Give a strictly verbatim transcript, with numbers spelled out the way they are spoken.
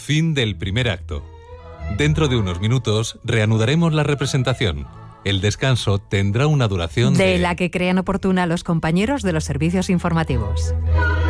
Fin del primer acto. Dentro de unos minutos reanudaremos la representación. El descanso tendrá una duración de... de la que crean oportuna los compañeros de los servicios informativos.